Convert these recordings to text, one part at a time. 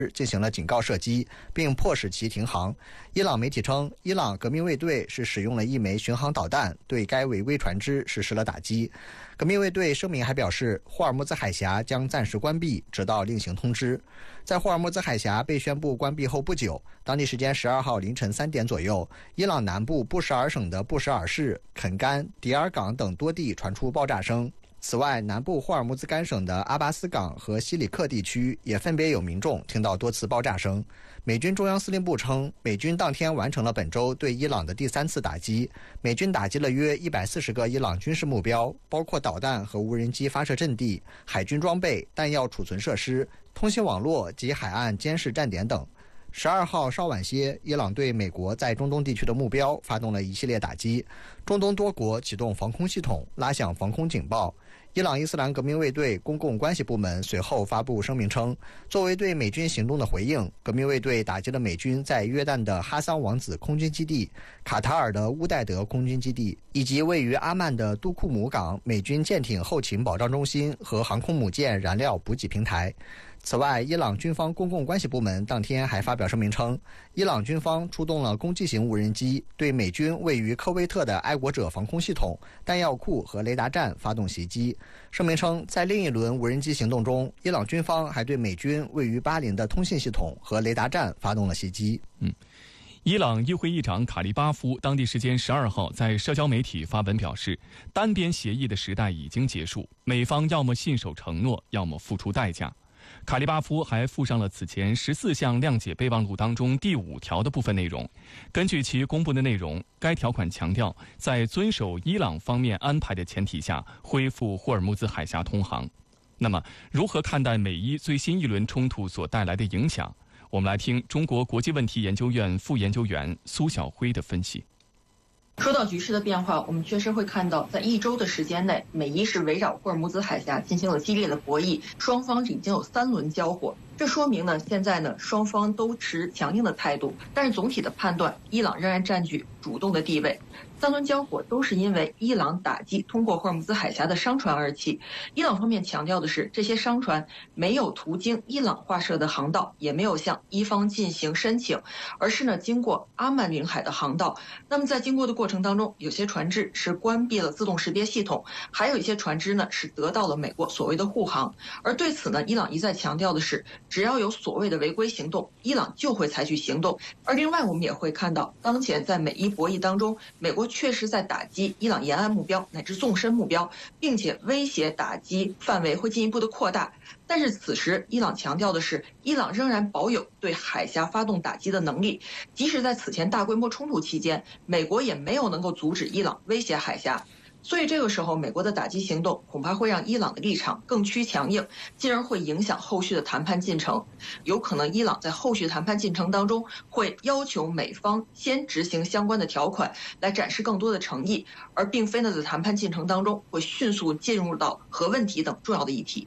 进行了警告射击，并迫使其停航。伊朗媒体称，伊朗革命卫队是使用了一枚巡航导弹对该违规船只实施了打击。革命卫队声明还表示，霍尔木兹海峡将暂时关闭，直到另行通知。在霍尔木兹海峡被宣布关闭后不久，当地时间12号凌晨3点左右，伊朗南部布什尔省的布什尔市、肯干、迪尔港等多地传出爆炸声。此外，南部霍尔木兹干省的阿巴斯港和西里克地区也分别有民众听到多次爆炸声。美军中央司令部称，美军当天完成了本周对伊朗的第3次打击，美军打击了约140个伊朗军事目标，包括导弹和无人机发射阵地、海军装备、弹药储存设施、通信网络及海岸监视站点等。12号稍晚些，伊朗对美国在中东地区的目标发动了一系列打击，中东多国启动防空系统，拉响防空警报。伊朗伊斯兰革命卫队公共关系部门随后发布声明称，作为对美军行动的回应，革命卫队打击了美军在约旦的哈桑王子空军基地、卡塔尔的乌代德空军基地，以及位于阿曼的杜库姆港美军舰艇后勤保障中心和航空母舰燃料补给平台。此外，伊朗军方公共关系部门当天还发表声明称，伊朗军方出动了攻击型无人机，对美军位于科威特的爱国者防空系统、弹药库和雷达站发动袭击。声明称，在另一轮无人机行动中，伊朗军方还对美军位于巴林的通信系统和雷达站发动了袭击。 伊朗议会议长卡利巴夫当地时间12号在社交媒体发文表示，单边协议的时代已经结束，美方要么信守承诺，要么付出代价。卡利巴夫还附上了此前14项谅解备忘录当中第5条的部分内容。根据其公布的内容，该条款强调，在遵守伊朗方面安排的前提下，恢复霍尔木兹海峡通航。那么，如何看待美伊最新一轮冲突所带来的影响？我们来听中国国际问题研究院副研究员苏晓辉的分析。 说到局势的变化，我们确实会看到，在1周的时间内，美伊是围绕霍尔木兹海峡进行了激烈的博弈，双方已经有3轮交火。这说明呢，现在呢双方都持强硬的态度，但是总体的判断，伊朗仍然占据主动的地位。3轮交火都是因为伊朗打击通过霍尔木兹海峡的商船而起。伊朗方面强调的是，这些商船没有途经伊朗划设的航道，也没有向伊方进行申请，而是呢经过阿曼领海的航道。那么在经过的过程当中，有些船只是关闭了自动识别系统，还有一些船只呢是得到了美国所谓的护航。而对此呢，伊朗一再强调的是，只要有所谓的违规行动，伊朗就会采取行动。而另外我们也会看到，当前在美伊博弈当中，美国确实在打击伊朗沿岸目标乃至纵深目标，并且威胁打击范围会进一步的扩大。但是此时伊朗强调的是，伊朗仍然保有对海峡发动打击的能力，即使在此前大规模冲突期间，美国也没有能够阻止伊朗威胁海峡。所以这个时候，美国的打击行动恐怕会让伊朗的立场更趋强硬，进而会影响后续的谈判进程。有可能伊朗在后续谈判进程当中会要求美方先执行相关的条款，来展示更多的诚意，而并非呢在谈判进程当中会迅速进入到核问题等重要的议题。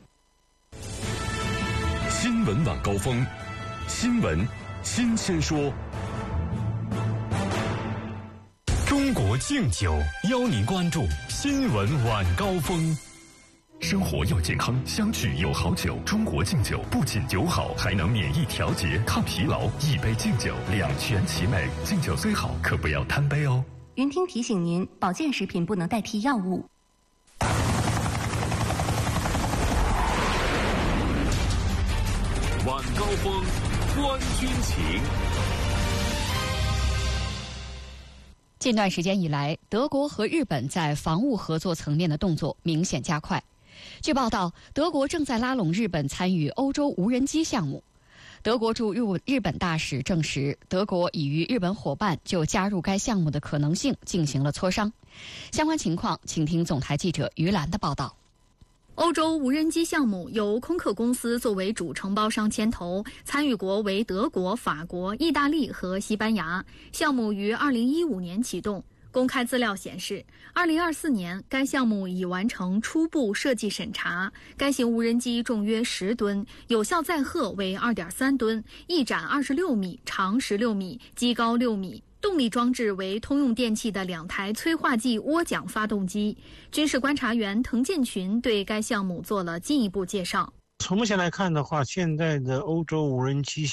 新闻晚高峰，新闻新鲜说。中国敬酒邀您关注新闻晚高峰。生活要健康，相聚有好酒。中国敬酒不仅酒好，还能免疫调节、抗疲劳。一杯敬酒，两全其美。敬酒虽好，可不要贪杯哦。 云听提醒您，保健食品不能代替药物。 晚高峰，观军情。 近段时间以来，德国和日本在防务合作层面的动作明显加快。据报道，德国正在拉拢日本参与欧洲无人机项目。德国驻日本大使证实，德国已与日本伙伴就加入该项目的可能性进行了磋商。相关情况，请听总台记者于兰的报道。 欧洲无人机项目由空客公司作为主承包商牵头，参与国为德国、法国、意大利和西班牙。项目于2015年启动。公开资料显示，2024年该项目已完成初步设计审查。该型无人机重约10吨，有效载荷为2.3吨，翼展26米，长16米，机高6米。动力装置为通用电气的2台催化剂涡桨发动机。军事观察员滕建群对该项目做了进一步介绍。 从目前来看的话，现在的欧洲无人机